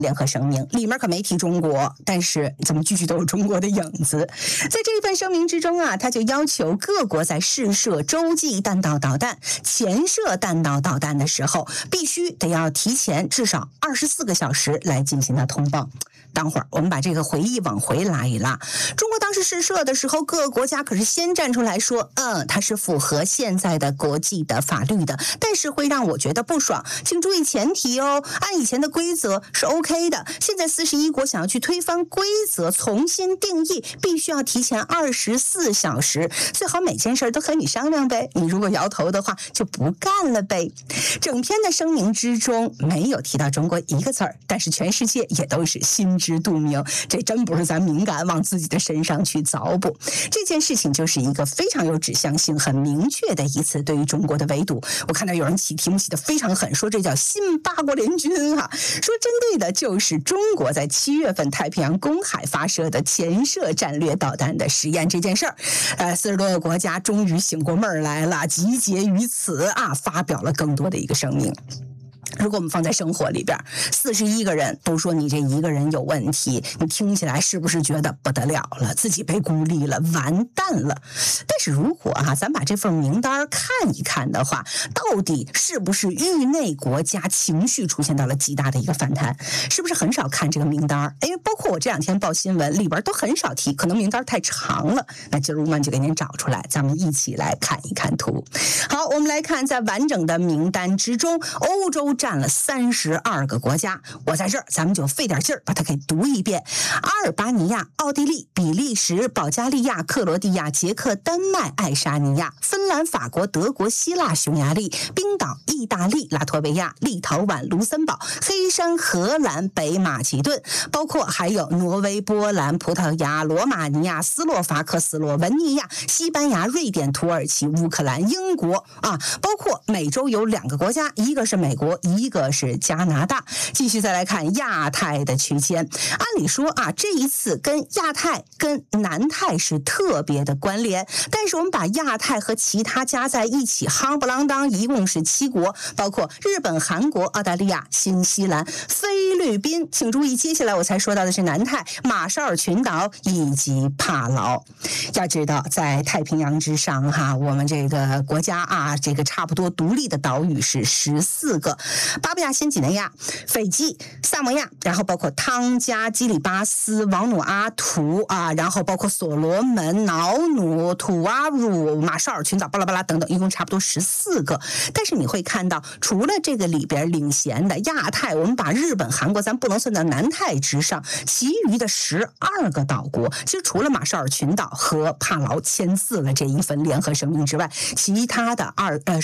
联合声明里面可没提中国，但是怎么句句都有中国的影子。在这一份声明之中啊，他就要求各国在试射洲际弹道导弹、潜射弹道导弹的时候，必须得要提前至少24个小时来进行的通报。等会儿我们把这个回忆往回拉一拉，中国当时试射的时候，各个国家可是先站出来说，它是符合现在的国际的法律的，但是会让我觉得不爽。请注意前提哦，按以前的规则是 OK 的，现在41国想要去推翻规则，重新定义，必须要提前24小时，最好每件事都和你商量呗。你如果摇头的话，就不干了呗。整篇的声明之中没有提到中国一个字儿，但是全世界也都是心知肚明，这真不是咱敏感往自己的身上去凿补。这件事情就是一个非常有指向性、很明确的一次对于中国的围堵。我看到有人起题目起得非常狠，说这叫新八国联军啊，说针对的就是中国在7月份太平洋公海发射的潜射战略导弹的实验这件事儿。40多个国家终于醒过味儿来了，集结于此啊，发表了更多的一个声明。如果我们放在生活里边，41个人都说你这一个人有问题，你听起来是不是觉得不得了了，自己被孤立了，完蛋了？但是如果咱把这份名单看一看的话，到底是不是域内国家情绪出现到了极大的一个反弹？是不是很少看这个名单？因为包括我这2天报新闻里边都很少提，可能名单太长了。那今儿我们就给您找出来，咱们一起来看一看图。好，我们来看在完整的名单之中，欧洲占了32个国家，我在这儿咱们就费点劲儿把它给读一遍：阿尔巴尼亚、奥地利、比利时、保加利亚、克罗地亚、捷克、丹麦、爱沙尼亚、芬兰、法国、德国、希腊、匈牙利、冰岛、意大利、拉脱维亚、立陶宛、卢森堡、黑山、荷兰、北马其顿，包括还有挪威、波兰、葡萄牙、罗马尼亚、斯洛伐克、斯洛文尼亚、西班牙、瑞典、土耳其、乌克兰、英国包括美洲有2个国家，一个是美国，一个是加拿大。继续再来看亚太的区间，按理说这一次跟亚太跟南太是特别的关联，但是我们把亚太和其他加在一起，夯不啷当一共是7国，包括日本、韩国、澳大利亚、新西兰、菲律宾。请注意，接下来我才说到的是南太，马绍尔群岛以及帕劳。要知道，在太平洋之上我们这个国家这个差不多独立的岛屿是14个。巴布亚新几内亚、斐济、萨摩亚，然后包括汤加、基里巴斯、王努阿图然后包括所罗门、瑙努、土瓦鲁、马绍尔群岛，巴拉巴拉等等，一共差不多14个。但是你会看到，除了这个里边领衔的亚太，我们把日本、韩国咱不能算到南太之上，其余的12个岛国，其实除了马绍尔群岛和帕劳签字了这一份联合声明之外，其他的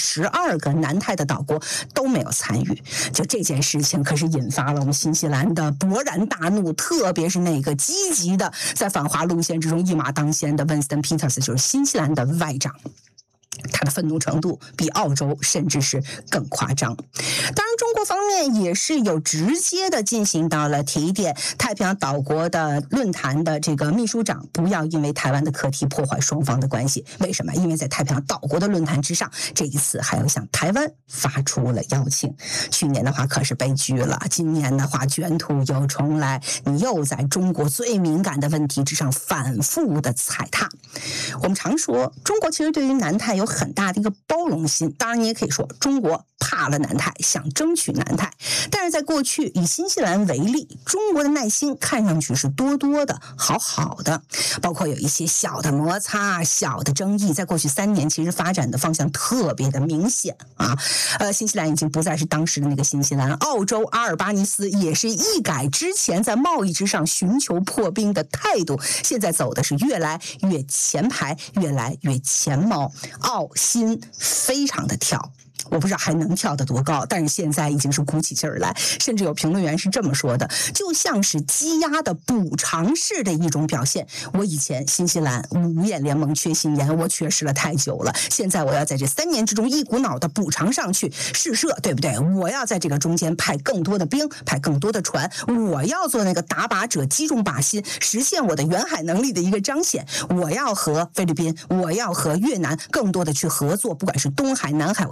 12个南太的岛国都没有参与。就这件事情可是引发了我们新西兰的勃然大怒，特别是那个积极的在反华路线之中一马当先的 Winston Peters， 就是新西兰的外长，他的愤怒程度比澳洲甚至是更夸张。当然中国方面也是有直接的进行到了提点，太平洋岛国的论坛的这个秘书长不要因为台湾的课题破坏双方的关系。为什么？因为在太平洋岛国的论坛之上，这一次还要向台湾发出了邀请。去年的话可是被拒了，今年的话卷土又重来，你又在中国最敏感的问题之上反复的踩踏。我们常说中国其实对于南太有很大的一个包容心，当然你也可以说中国怕了南太，想争取南太。但是在过去以新西兰为例，中国的耐心看上去是多多的、好好的，包括有一些小的摩擦、小的争议，在过去3年其实发展的方向特别的明显新西兰已经不再是当时的那个新西兰，澳洲阿尔巴尼斯也是一改之前在贸易之上寻求破冰的态度，现在走的是越来越前排，越来越前茅，澳新非常的跳。我不知道还能跳得多高，但是现在已经是鼓起劲儿来，甚至有评论员是这么说的，就像是积压的补偿式的一种表现。我以前新西兰五眼联盟缺心眼，我缺失了太久了，现在我要在这3年之中一股脑的补偿上去试射，对不对？我要在这个中间派更多的兵，派更多的船，我要做那个打靶者，击中靶心，实现我的远海能力的一个彰显。我要和菲律宾，我要和越南更多的去合作，不管是东海、南海，我都要插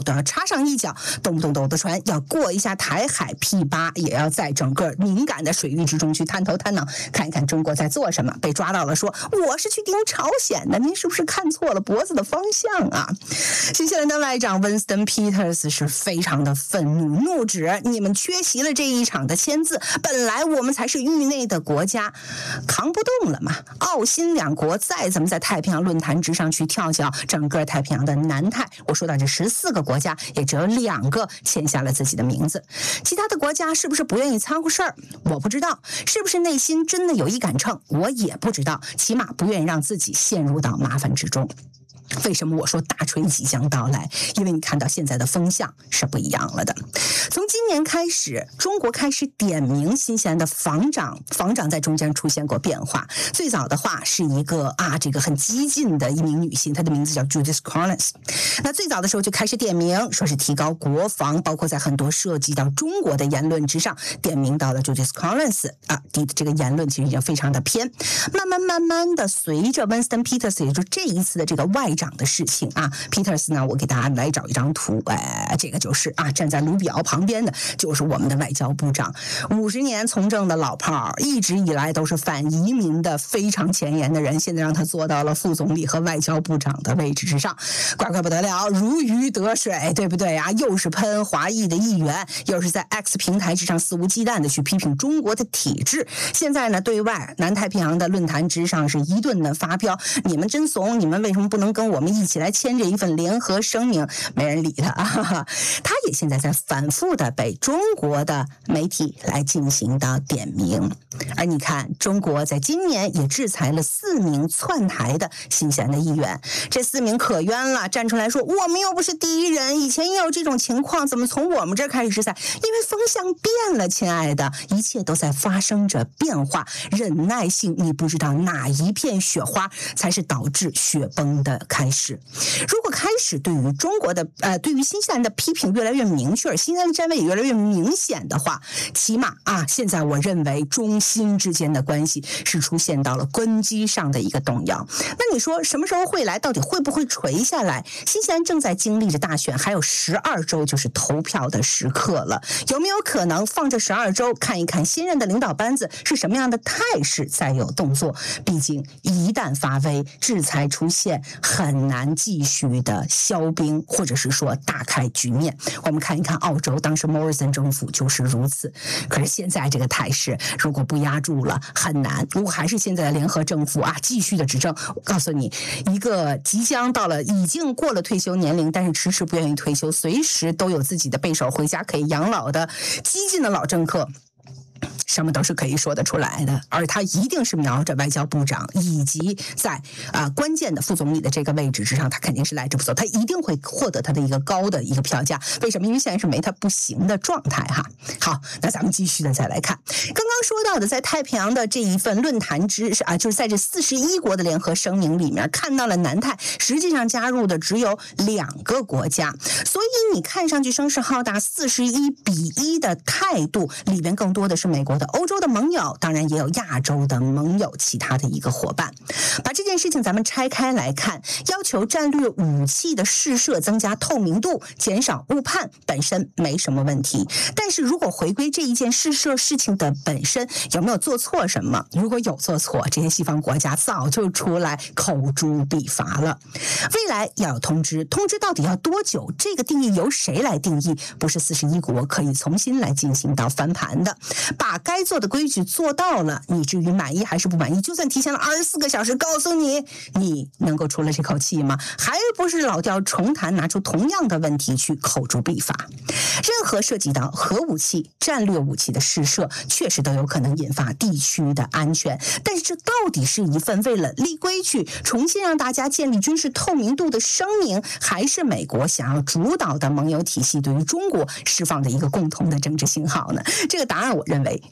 插上一脚，动不动的船要过一下台海，P8也要在整个敏感的水域之中去探头探脑，看一看中国在做什么。被抓到了，说我是去盯朝鲜的，您是不是看错了脖子的方向啊？新西兰的外长 Winston Peters 是非常的愤怒，怒指你们缺席了这一场的签字，本来我们才是域内的国家，扛不动了嘛。澳新两国再怎么在太平洋论坛之上去跳脚，整个太平洋的南太，我说到这14个国家，也只有2个签下了自己的名字，其他的国家是不是不愿意掺和事儿？我不知道，是不是内心真的有一杆秤？我也不知道，起码不愿意让自己陷入到麻烦之中。为什么我说大锤即将到来？因为你看到现在的风向是不一样了的。从今年开始，中国开始点名新西兰的防长在中间出现过变化。最早的话是一个这个很激进的一名女性，她的名字叫 Judith Collins。那最早的时候就开始点名，说是提高国防，包括在很多涉及到中国的言论之上，点名到了 Judith Collins 这个言论其实已经非常的偏。慢慢的，随着 Winston Peters， 也就是这一次的这个外长的事情Peters 呢，我给大家来找一张图，这个就是站在卢比奥旁边的就是我们的外交部长，50年从政的老炮，一直以来都是反移民的非常前沿的人，现在让他做到了副总理和外交部长的位置之上，怪不得了，如鱼得水，对不对又是喷华裔的议员，又是在 X 平台之上肆无忌惮的去批评中国的体制，现在呢对外南太平洋的论坛之上是一顿的发飙，你们真怂，你们为什么不能跟我们一起来签这一份联合声明？没人理他他也现在在反复的被中国的媒体来进行到点名。而你看，中国在今年也制裁了4名窜台的新西兰的议员，这4名可冤了，站出来说我们又不是第一人，以前也有这种情况，怎么从我们这儿开始制裁？因为风向变了，亲爱的，一切都在发生着变化，忍耐性，你不知道哪一片雪花才是导致雪崩的开始。如果开始对于中国的对于新西兰的批评越来越明确，新西兰的站位也越来越明显的话，起码现在我认为中新之间的关系是出现到了根基上的一个动摇。那你说什么时候会来？到底会不会垂下来？新西兰正在经历着大选，还有12周就是投票的时刻了，有没有可能放这12周，看一看新任的领导班子是什么样的态势，再有动作？毕竟一旦发威，制裁出现，很难继续的消冰，或者是说打开局面。我们看一看澳洲，当时 Morrison 政府就是如此。可是现在这个态势，如果不压住了，很难。如果还是现在的联合政府继续的执政，我告诉你，一个即将到了已经过了退休年龄，但是迟迟不愿意退休，随时都有自己的背手回家可以养老的激进的老政客，什么都是可以说得出来的。而他一定是瞄着外交部长以及在关键的副总理的这个位置之上，他肯定是来之不走，他一定会获得他的一个高的一个票价。为什么？因为现在是没他不行的状态好，那咱们继续的再来看刚刚说到的，在太平洋的这一份论坛就是在这41国的联合声明里面，看到了南太实际上加入的只有2个国家，所以你看上去声势浩大41-1的态度里面更多的是美国的、欧洲的盟友，当然也有亚洲的盟友，其他的一个伙伴。把这件事情咱们拆开来看，要求战略武器的试射增加透明度，减少误判，本身没什么问题。但是如果回归这一件试射事情的本身，有没有做错什么？如果有做错，这些西方国家早就出来口诛笔伐了。未来要有通知到底要多久？这个定义由谁来定义？不是41国可以重新来进行到翻盘的。把该做的规矩做到了，你至于满意还是不满意？就算提前了24个小时告诉你，你能够出了这口气吗？还不是老调重弹，拿出同样的问题去口诛笔伐。任何涉及到核武器、战略武器的试射，确实都有可能引发地区的安全。但是这到底是一份为了立规矩、重新让大家建立军事透明度的声明，还是美国想要主导的盟友体系对于中国释放的一个共同的政治信号呢？这个答案我认为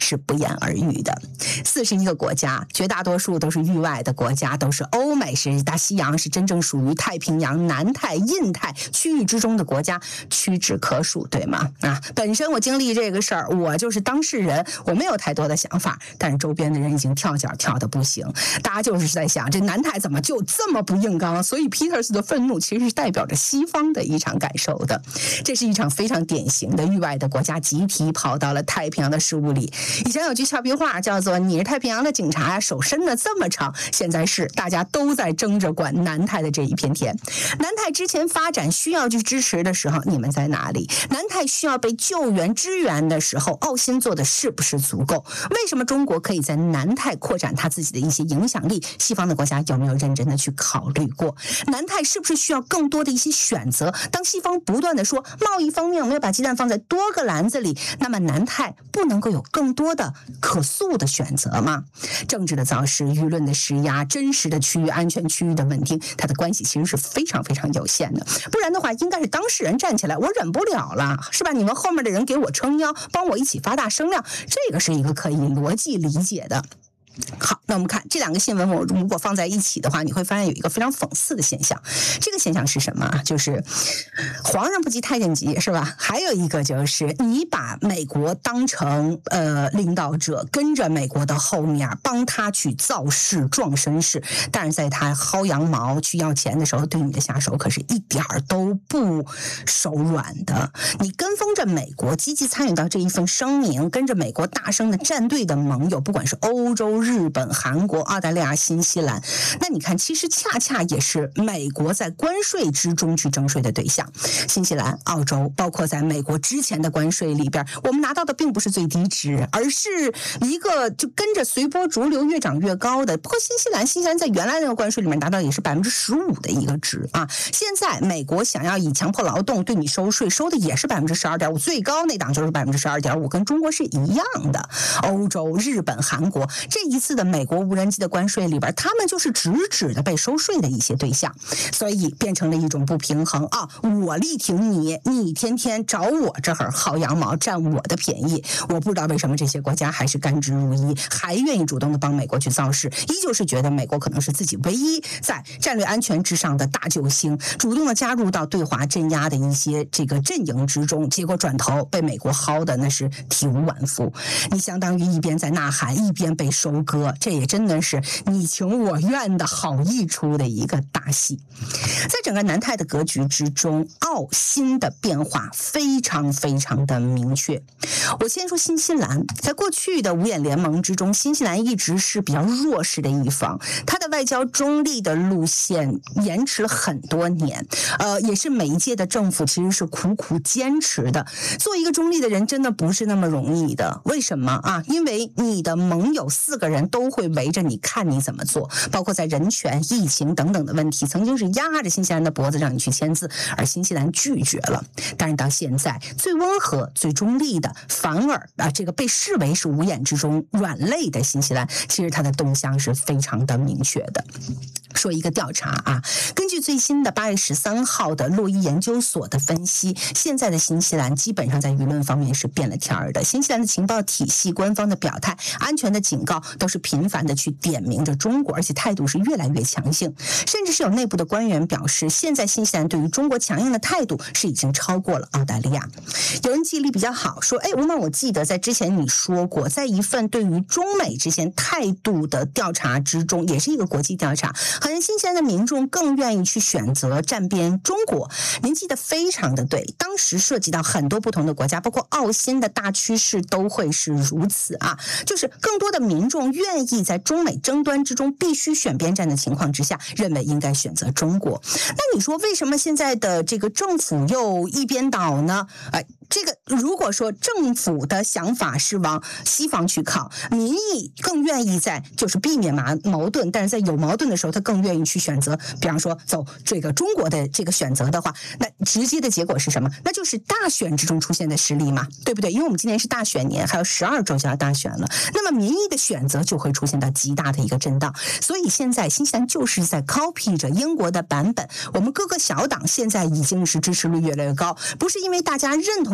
是不言而喻的。41个国家，绝大多数都是域外的国家，都是欧美，是大西洋，是真正属于太平洋、南太、印太区域之中的国家，屈指可数，对吗？本身我经历这个事儿，我就是当事人，我没有太多的想法，但是周边的人已经跳脚跳得不行，大家就是在想，这南太怎么就这么不硬刚？所以 Peters 的愤怒其实是代表着西方的一场感受的，这是一场非常典型的域外的国家集体跑到了太平洋的事务里。以前有句俏皮话叫做你是太平洋的警察呀，手伸得这么长，现在是大家都在争着管南太的这一片天。南太之前发展需要去支持的时候，你们在哪里？南太需要被救援支援的时候，澳新做的是不是足够？为什么中国可以在南太扩展它自己的一些影响力？西方的国家有没有认真的去考虑过？南太是不是需要更多的一些选择？当西方不断的说贸易方面我们要把鸡蛋放在多个篮子里，那么南太不能够有更多的可塑的选择吗？政治的造势、舆论的施压、真实的区域安全区域的稳定，它的关系其实是非常非常有限的。不然的话，应该是当事人站起来，我忍不了了，是吧？你们后面的人给我撑腰，帮我一起发大声量，这个是一个可以逻辑理解的。好，那我们看这两个新闻，我如果放在一起的话，你会发现有一个非常讽刺的现象。这个现象是什么？就是皇上不急太监急，是吧？还有一个就是你把美国当成领导者，跟着美国的后面帮他去造势壮声势，但是在他薅羊毛去要钱的时候，对你的下手可是一点儿都不手软的。你跟风着美国，积极参与到这一份声明，跟着美国大声的站队的盟友，不管是欧洲、日本、韩国、澳大利亚、新西兰，那你看，其实恰恰也是美国在关税之中去征税的对象。新西兰、澳洲，包括在美国之前的关税里边，我们拿到的并不是最低值，而是一个就跟着随波逐流越涨越高的。不过新西兰在原来那个关税里面拿到也是15%的一个值啊。现在美国想要以强迫劳动对你收税，收的也是12.5%，最高那档就是12.5%，跟中国是一样的。欧洲、日本、韩国这一次的美国无人机的关税里边，他们就是直指的被收税的一些对象，所以变成了一种不平衡啊！我力挺你，你天天找我这儿薅羊毛，占我的便宜。我不知道为什么这些国家还是甘之如饴，还愿意主动的帮美国去造势，依旧是觉得美国可能是自己唯一在战略安全之上的大救星，主动的加入到对华镇压的一些这个阵营之中，结果转头被美国薅的那是体无完肤。你相当于一边在呐喊，一边被收割，这也真的是你情我愿的好溢出的一个大戏。在整个南太的格局之中，澳新的变化非常非常的明确。我先说新西兰，在过去的五眼联盟之中，新西兰一直是比较弱势的一方，它的外交中立的路线延迟了很多年，也是每一届的政府其实是苦苦坚持的。做一个中立的人真的不是那么容易的，为什么啊？因为你的盟友4个人都会围着你看你怎么做，包括在人权、疫情等等的问题，曾经是压着新西兰的脖子让你去签字，而新西兰拒绝了。但是到现在，最温和、最中立的，反而这个被视为是五眼之中软肋的新西兰，其实它的动向是非常的明确的。说一个调查啊，根据最新的8月13号的洛伊研究所的分析，现在的新西兰基本上在舆论方面是变了天儿的。新西兰的情报体系、官方的表态、安全的警告，都是频繁的去点名着中国，而且态度是越来越强硬。甚至是有内部的官员表示，现在新西兰对于中国强硬的态度是已经超过了澳大利亚。有人记忆力比较好，说，吴曼，我记得在之前你说过，在一份对于中美之间态度的调查之中，也是一个国际调查，好像新西兰的民众更愿意去选择站边中国。您记得非常的对，当时涉及到很多不同的国家，包括澳新的大趋势都会是如此啊，就是更多的民众愿意在中美争端之中必须选边站的情况之下，认为应该选择中国。那你说为什么现在的这个政府又一边倒呢？这个如果说政府的想法是往西方去靠，民意更愿意在就是避免矛盾，但是在有矛盾的时候，他更愿意去选择，比方说走这个中国的这个选择的话，那直接的结果是什么？那就是大选之中出现的实力嘛，对不对？因为我们今年是大选年，还有12周就要大选了，那么民意的选择就会出现到极大的一个震荡。所以现在新西兰就是在 copy 着英国的版本，我们各个小党现在已经是支持率越来越高，不是因为大家认同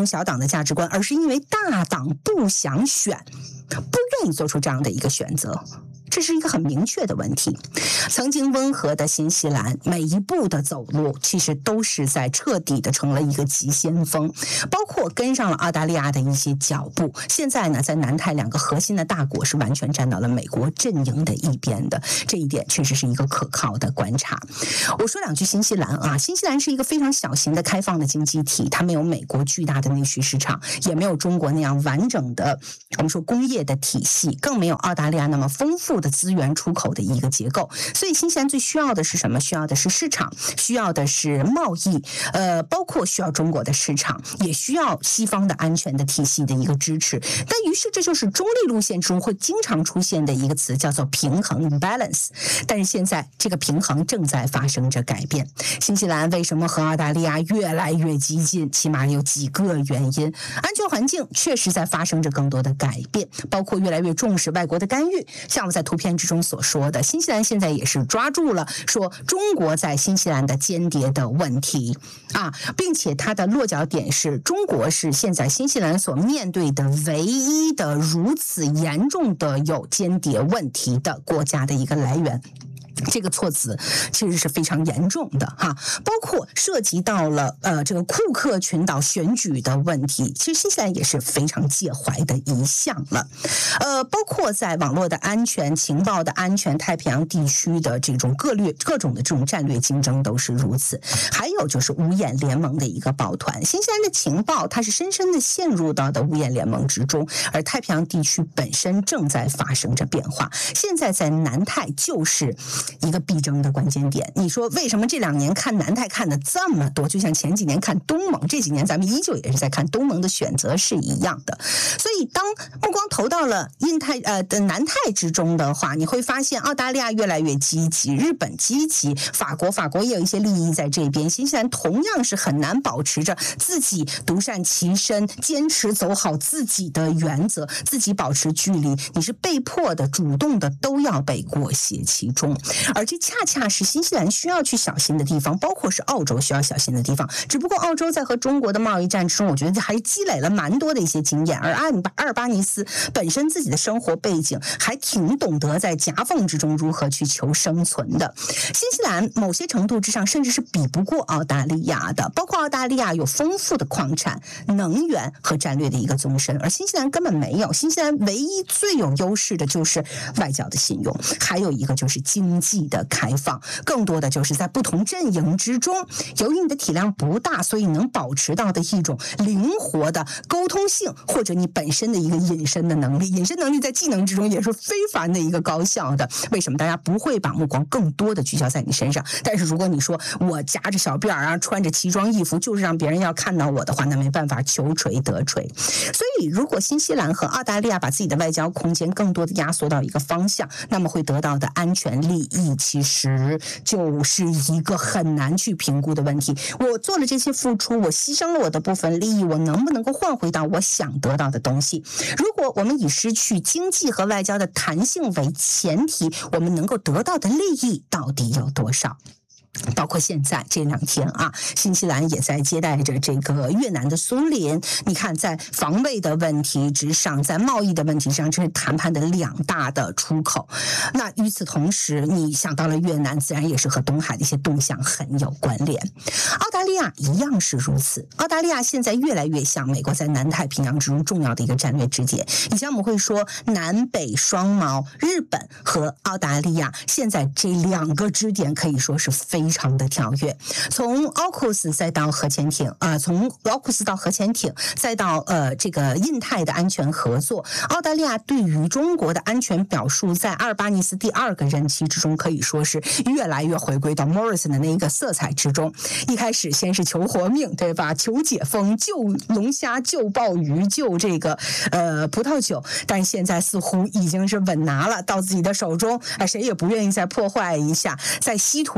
小党的价值观，而是因为大党不想选，不愿意做出这样的一个选择。这是一个很明确的问题。曾经温和的新西兰，每一步的走路其实都是在彻底的成了一个急先锋，包括跟上了澳大利亚的一些脚步。现在呢，在南太两个核心的大国是完全站到了美国阵营的一边的，这一点确实是一个可靠的观察。我说两句新西兰啊，新西兰是一个非常小型的开放的经济体，它没有美国巨大的内需市场，也没有中国那样完整的我们说工业的体系，更没有澳大利亚那么丰富的资源出口的一个结构。所以新西兰最需要的是什么？需要的是市场，需要的是贸易，包括需要中国的市场，也需要西方的安全的体系的一个支持。但于是这就是中立路线中会经常出现的一个词，叫做平衡 （balance）。但是现在这个平衡正在发生着改变。新西兰为什么和澳大利亚越来越激进？起码有几个原因。安全环境确实在发生着更多的改变，包括越来越重视外国的干预。像我在图片之中所说的，新西兰现在也是抓住了说中国在新西兰的间谍的问题啊，并且它的落脚点是中国是现在新西兰所面对的唯一的如此严重的有间谍问题的国家的一个来源。这个措辞其实是非常严重的哈，包括涉及到了这个库克群岛选举的问题，其实新西兰也是非常介怀的一项了。包括在网络的安全、情报的安全、太平洋地区的这种各种的这种战略竞争都是如此。还有就是五眼联盟的一个抱团，新西兰的情报它是深深的陷入到的五眼联盟之中，而太平洋地区本身正在发生着变化。现在在南太就是一个必争的关键点。你说为什么这2年看南太看的这么多？就像前几年看东盟，这几年咱们依旧也是在看东盟的选择是一样的。所以当目光投到了的南太之中的话，你会发现澳大利亚越来越积极，日本积极，法国也有一些利益在这边。新西兰同样是很难保持着自己独善其身，坚持走好自己的原则，自己保持距离，你是被迫的、主动的都要被裹挟其中。而这恰恰是新西兰需要去小心的地方，包括是澳洲需要小心的地方。只不过澳洲在和中国的贸易战之中，我觉得还积累了蛮多的一些经验，而阿尔巴尼斯本身自己的生活背景还挺懂得在夹缝之中如何去求生存的。新西兰某些程度之上甚至是比不过澳大利亚的，包括澳大利亚有丰富的矿产、能源和战略的一个纵深，而新西兰根本没有。新西兰唯一最有优势的就是外交的信用，还有一个就是经济的开放，更多的就是在不同阵营之中，由于你的体量不大，所以能保持到的一种灵活的沟通性，或者你本身的一个隐身的能力。隐身能力在技能之中也是非凡的一个高效的。为什么大家不会把目光更多的聚焦在你身上？但是如果你说我夹着小辫儿啊，穿着奇装异服，就是让别人要看到我的话，那没办法，求锤得锤。所以如果新西兰和澳大利亚把自己的外交空间更多的压缩到一个方向，那么会得到的安全利益其实就是一个很难去评估的问题。我做了这些付出，我牺牲了我的部分利益，我能不能够换回到我想得到的东西？如果我们以失去经济和外交的弹性为前提，我们能够得到的利益到底有多少？包括现在这2天啊，新西兰也在接待着这个越南的苏林。你看，在防卫的问题之上，在贸易的问题上，这是谈判的2大的出口。那与此同时，你想到了越南，自然也是和东海的一些动向很有关联。澳大利亚一样是如此。澳大利亚现在越来越像美国在南太平洋之中重要的一个战略支点。以前我们会说南北双锚，日本和澳大利亚现在这2个支点可以说是非常的跳跃，从奥库斯再到核潜艇从奥库斯到核潜艇，再到这个印太的安全合作。澳大利亚对于中国的安全表述，在阿尔巴尼斯第2个任期之中，可以说是越来越回归到 Morrison 的那一个色彩之中。一开始先是求活命，对吧？求解封，救龙虾，救鲍鱼，救这个葡萄酒，但现在似乎已经是稳拿了到自己的手中，谁也不愿意再破坏一下。在稀土之中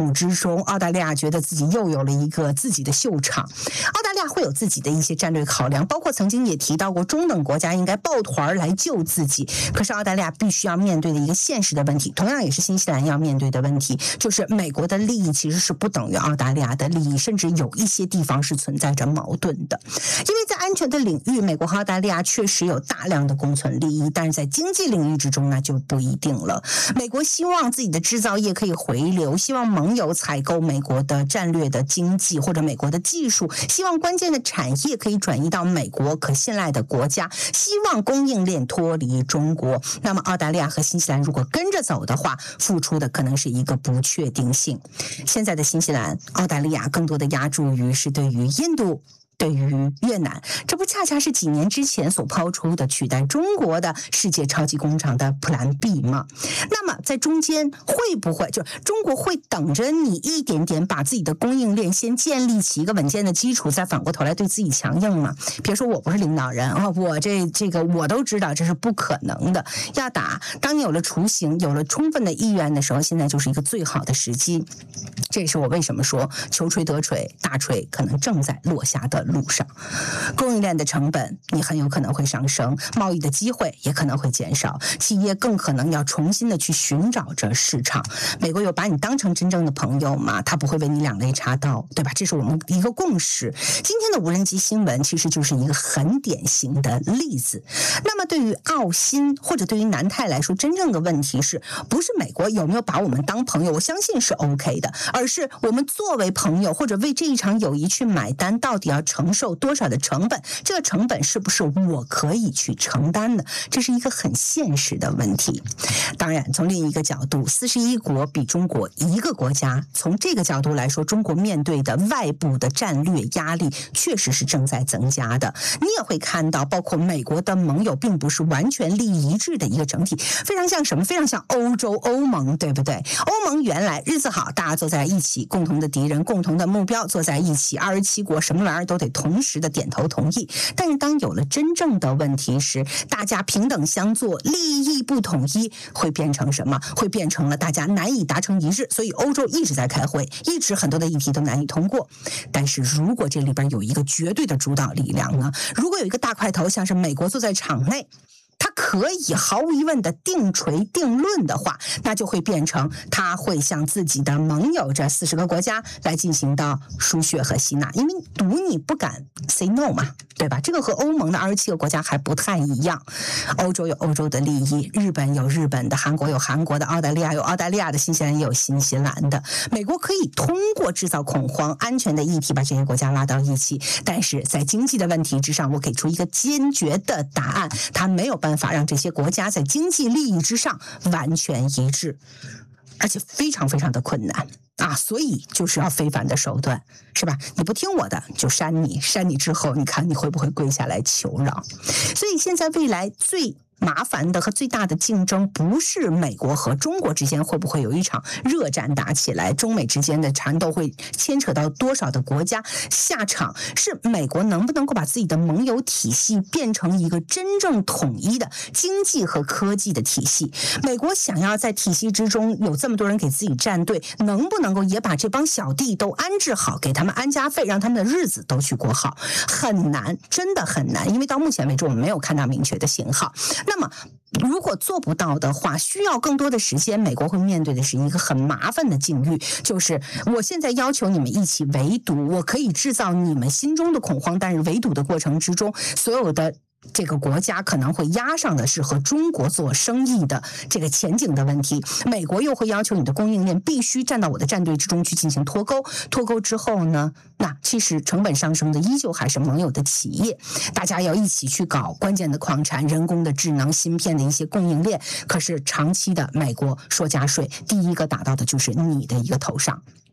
中，澳大利亚觉得自己又有了一个自己的秀场。澳大利亚会有自己的一些战略考量，包括曾经也提到过中等国家应该抱团来救自己。可是澳大利亚必须要面对的一个现实的问题，同样也是新西兰要面对的问题，就是美国的利益其实是不等于澳大利亚的利益，甚至有一些地方是存在着矛盾的。因为在安全的领域，美国和澳大利亚确实有大量的共存利益，但是在经济领域之中那就不一定了。美国希望自己的制造业可以回流，希望盟友采购美国的战略的经济或者美国的技术，希望关键的产业可以转移到美国可信赖的国家，希望供应链脱离中国。那么澳大利亚和新西兰如果跟着走的话，付出的可能是一个不确定性。现在的新西兰、澳大利亚更多的押注于是对于印度，对于越南，这不恰恰是几年之前所抛出的取代中国的世界超级工厂的 Plan B 吗？那么在中间会不会就中国会等着你一点点把自己的供应链先建立起一个稳健的基础，再反过头来对自己强硬吗？别说我不是领导人啊，我这个我都知道这是不可能的。要打，当你有了雏形，有了充分的意愿的时候，现在就是一个最好的时机。这也是我为什么说求锤得锤，大锤可能正在落下的路上。供应链的成本你很有可能会上升，贸易的机会也可能会减少，企业更可能要重新的去寻找着市场。美国有把你当成真正的朋友吗？他不会为你两肋插刀，对吧？这是我们一个共识。今天的无人机新闻其实就是一个很典型的例子。那么对于澳新或者对于南太来说，真正的问题是不是美国有没有把我们当朋友，我相信是 OK 的，而是我们作为朋友或者为这一场友谊去买单，到底要承受多少的成本，这个成本是不是我可以去承担的，这是一个很现实的问题。当然从另一个角度，41国比中国一个国家，从这个角度来说，中国面对的外部的战略压力确实是正在增加的。你也会看到包括美国的盟友并不是完全利益一致的一个整体，非常像什么？非常像欧洲欧盟，对不对？欧盟原来日子好，大家坐在一起，共同的敌人，共同的目标，坐在一起，27国什么玩意儿都得同时的点头同意。但是当有了真正的问题时，大家平等相坐，利益不统一，会变成什么？会变成了大家难以达成一致，所以欧洲一直在开会，一直很多的议题都难以通过。但是如果这里边有一个绝对的主导力量呢？如果有一个大块头像是美国坐在场内，他可以毫无疑问的定锤定论的话，那就会变成他会向自己的盟友这40个国家来进行到输血和吸纳，因为赌你不敢 say no 嘛，对吧？这个和欧盟的27个国家还不太一样。欧洲有欧洲的利益，日本有日本的，韩国有韩国的，澳大利亚有澳大利亚的，新西兰也有新西兰的。美国可以通过制造恐慌、安全的议题把这些国家拉到一起，但是在经济的问题之上，我给出一个坚决的答案，他没有办法让这些国家在经济利益之上完全一致，而且非常非常的困难啊！所以就是要非凡的手段，是吧？你不听我的就删你，删你之后，你看你会不会跪下来求饶？所以现在未来最麻烦的和最大的竞争不是美国和中国之间会不会有一场热战打起来，中美之间的缠斗会牵扯到多少的国家下场，是美国能不能够把自己的盟友体系变成一个真正统一的经济和科技的体系。美国想要在体系之中有这么多人给自己站队，能不能够也把这帮小弟都安置好，给他们安家费，让他们的日子都去过好？很难，真的很难，因为到目前为止我们没有看到明确的信号。那么如果做不到的话，需要更多的时间，美国会面对的是一个很麻烦的境遇，就是我现在要求你们一起围堵，我可以制造你们心中的恐慌，但是围堵的过程之中，所有的这个国家可能会压上的是和中国做生意的这个前景的问题，美国又会要求你的供应链必须站到我的战队之中去进行脱钩，脱钩之后呢，那其实成本上升的依旧还是盟友的企业，大家要一起去搞关键的矿产、人工的智能、芯片的一些供应链，可是长期的美国说加税，第一个打到的就是你的一个头上。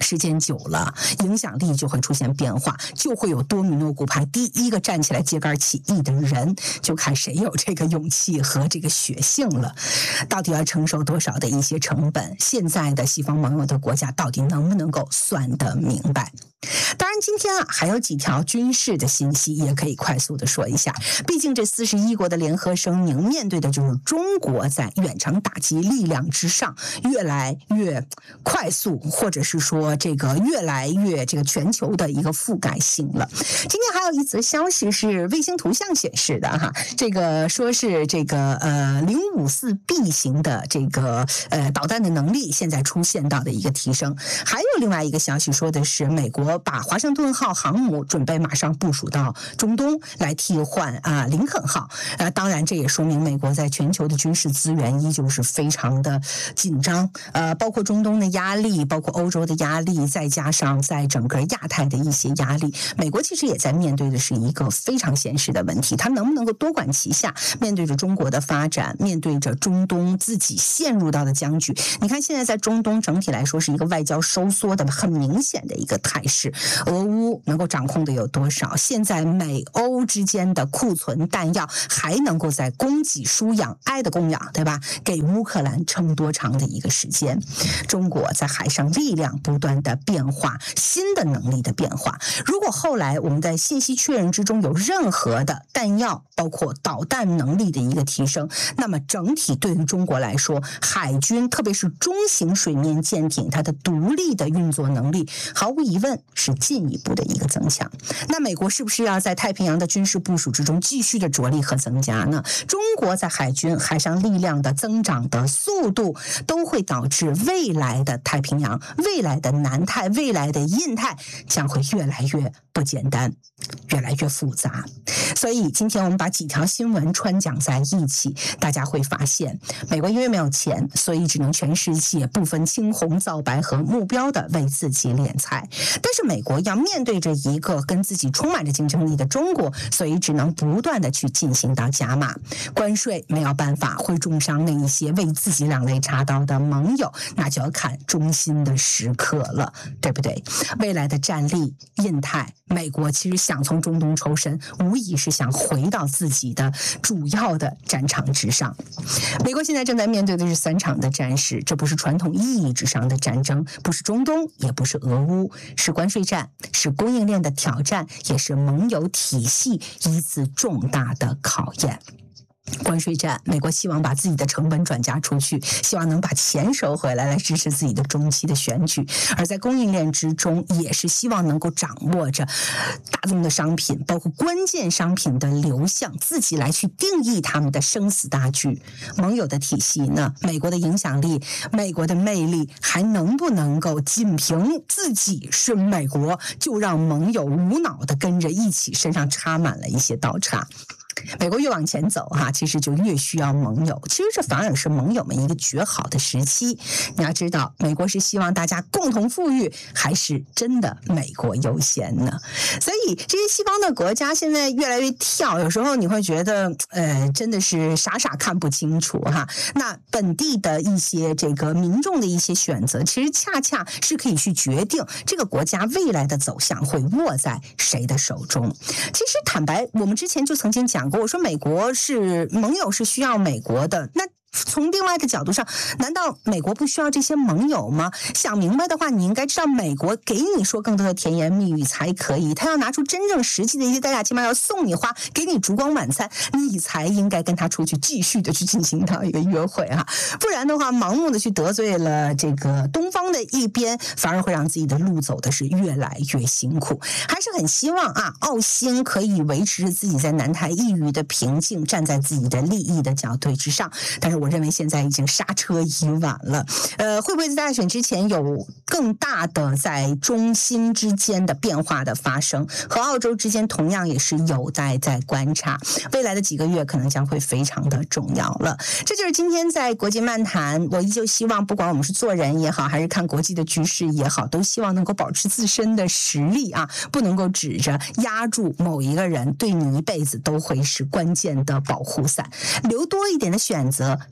时间久了，影响力就会出现变化，就会有多米诺骨牌第一个站起来揭竿起义的人，就看谁有这个勇气和这个血性了。到底要承受多少的一些成本？现在的西方盟友的国家到底能不能够算得明白？当然，今天还有几条军事的信息也可以快速的说一下。毕竟这41国的联合声明面对的就是中国在远程打击力量之上越来越快速，或者是说这个越来越这个全球的一个覆盖性了。今天还有一则消息是卫星图像显示的哈，这个说是这个054B 型的这个导弹的能力现在出现到的一个提升。还有另外一个消息说的是美国把华盛顿号航母准备马上部署到中东来替换林肯号。当然这也说明美国在全球的军事资源依旧是非常的紧张，包括中东的压力，包括欧洲的压力，再加上在整个亚太的一些压力，美国其实也在面对的是一个非常现实的问题，它能不能够多管齐下，面对着中国的发展，面对着中东自己陷入到的僵局。你看现在在中东整体来说是一个外交收缩的很明显的一个态势，俄乌能够掌控的有多少？现在美欧之间的库存弹药还能够在供给输养爱的供养，对吧？给乌克兰撑多长的一个时间？中国在海上力量不断的变化，新的能力的变化。如果后来我们在信息确认之中有任何的弹药，包括导弹能力的一个提升，那么整体对于中国来说，海军特别是中型水面舰艇它的独立的运作能力，毫无疑问是进一步的一个增强。那美国是不是要在太平洋的军事部署之中继续的着力和增加呢？中国在海军海上力量的增长的速度，都会导致未来的太平洋、未来的南太、未来的印太将会越来越不简单，越来越复杂。所以今天我们把几条新闻穿讲在一起，大家会发现，美国因为没有钱，所以只能全世界不分青红皂白和目标的为自己敛财。但是美国要面对着一个跟自己充满着竞争力的中国，所以只能不断的去进行到加码。关税没有办法会重伤那一些为自己两肋插刀的盟友，那就要看中心的时刻了，对不对？未来的战力，印太，美国其实想从中东抽身，无疑是想回到自己的主要的战场之上。美国现在正在面对的是3场的战事，这不是传统意义之上的战争，不是中东，也不是俄乌，是关税战，是供应链的挑战，也是盟友体系一次重大的考验。关税战，美国希望把自己的成本转嫁出去，希望能把钱收回来，来支持自己的中期的选举；而在供应链之中，也是希望能够掌握着大宗的商品，包括关键商品的流向，自己来去定义他们的生死大局。盟友的体系呢？美国的影响力，美国的魅力，还能不能够仅凭自己是美国，就让盟友无脑的跟着一起身上插满了一些刀叉？美国越往前走其实就越需要盟友，其实这反而是盟友们一个绝好的时期。你要知道，美国是希望大家共同富裕，还是真的美国优先呢？所以这些西方的国家现在越来越跳，有时候你会觉得真的是傻傻看不清楚那本地的一些这个民众的一些选择，其实恰恰是可以去决定这个国家未来的走向会握在谁的手中。其实坦白，我们之前就曾经讲过，我说美国是盟友是需要美国的，那从另外的角度上，难道美国不需要这些盟友吗？想明白的话，你应该知道美国给你说更多的甜言蜜语才可以，他要拿出真正实际的一些代价，起码要送你花，给你烛光晚餐，你才应该跟他出去继续的去进行到一个约会不然的话，盲目的去得罪了这个东方的一边，反而会让自己的路走的是越来越辛苦。还是很希望澳新可以维持自己在南太一隅的平静，站在自己的利益的角队之上，但是我认为现在已经刹车已晚了。会不会在大选之前有更大的在中心之间的变化的发生？和澳洲之间同样也是有待在观察，未来的几个月可能将会非常的重要了。这就是今天在国际漫谈，我依旧希望不管我们是做人也好，还是看国际的局势也好，都希望能够保持自身的实力不能够指着压住某一个人，对你一辈子都会是关键的保护伞，留多一点的选择，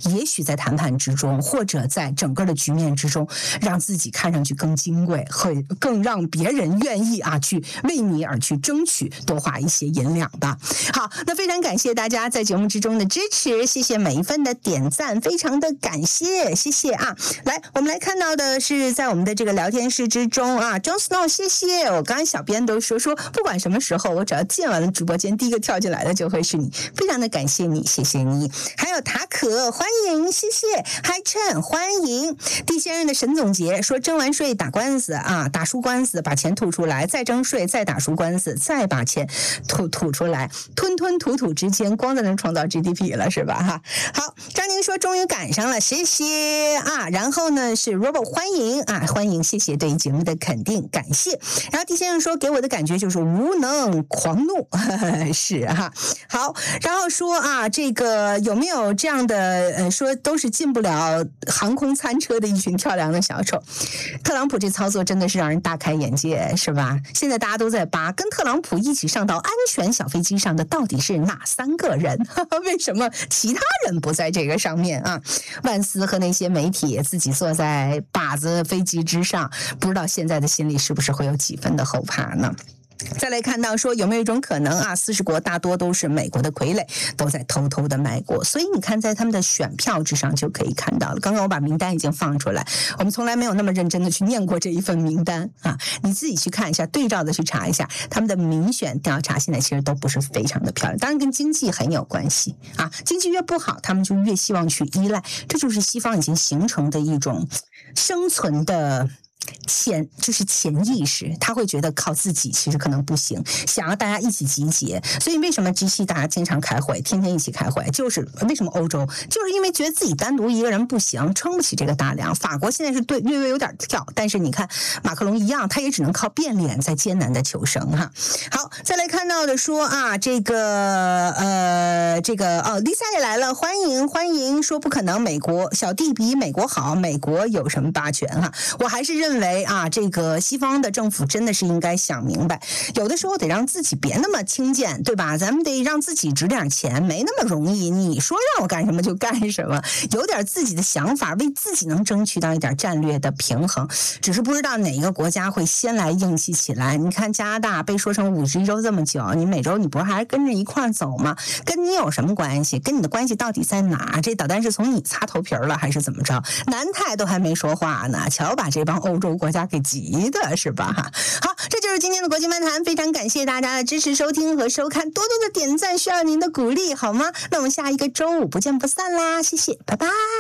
也许在谈判之中，或者在整个的局面之中，让自己看上去更金贵，会更让别人愿意去为你而去争取多花一些银两吧。好，那非常感谢大家在节目之中的支持，谢谢每一份的点赞，非常的感谢，谢谢啊！来，我们来看到的是在我们的这个聊天室之中John Snow， 谢谢。我刚才小编都说不管什么时候，我只要进完了直播间，第一个跳进来的就会是你，非常的感谢你，谢谢你。还有塔可，欢迎，谢谢。嗨趁，欢迎。地先生的沈总结说，征完税打官司打输官司，把钱吐出来，再征税，再打输官司，再把钱吐出来，吞吞吐吐之间，光在那创造 GDP 了，是吧？哈，好，张宁说终于赶上了，谢谢然后呢是 Robert， 欢迎欢迎，谢谢对节目的肯定，感谢。然后地先生说，给我的感觉就是无能狂怒，是好，然后说这个有没有这样的说都是进不了航空餐车的一群跳梁的小丑。特朗普这操作真的是让人大开眼界，是吧？现在大家都在扒，跟特朗普一起上到安全小飞机上的到底是哪3个人？为什么其他人不在这个上面万斯和那些媒体自己坐在靶子飞机之上，不知道现在的心里是不是会有几分的后怕呢？再来看到说有没有一种可能40国大多都是美国的傀儡，都在偷偷的卖国，所以你看在他们的选票之上就可以看到了。刚刚我把名单已经放出来，我们从来没有那么认真的去念过这一份名单你自己去看一下，对照的去查一下，他们的民选调查现在其实都不是非常的漂亮，当然跟经济很有关系经济越不好，他们就越希望去依赖，这就是西方已经形成的一种生存的潜意识，他会觉得靠自己其实可能不行，想要大家一起集结。所以为什么 G7 大家经常开会，天天一起开会，就是为什么欧洲就是因为觉得自己单独一个人不行，撑不起这个大梁。法国现在是略微有点跳，但是你看马克龙一样，他也只能靠变脸在艰难的求生好，再来看到的说这个Lisa 也来了，欢迎说不可能，美国小弟比美国好，美国有什么霸权我还是认为这个西方的政府真的是应该想明白，有的时候得让自己别那么轻贱，对吧？咱们得让自己值点钱，没那么容易。你说让我干什么就干什么，有点自己的想法，为自己能争取到一点战略的平衡。只是不知道哪个国家会先来硬气起来。你看加拿大被说成51州这么久，你每周你不是还跟着一块走吗？跟你有什么关系？跟你的关系到底在哪？这导弹是从你擦头皮了还是怎么着？南太都还没说话呢，瞧把这帮欧洲国家给急的是吧？好，这就是今天的国际漫谈，非常感谢大家的支持、收听和收看，多多的点赞，需要您的鼓励，好吗？那我们下一个周五不见不散啦，谢谢，拜拜。